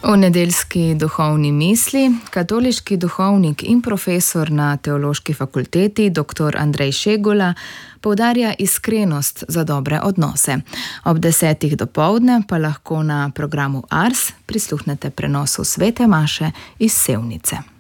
V nedeljski duhovni misli katoliški duhovnik in profesor na Teološki fakulteti dr. Andrej Šegula poudarja iskrenost za dobre odnose. Ob 10. dopoldne pa lahko na programu Ars prisluhnete prenosu svete maše iz Sevnice.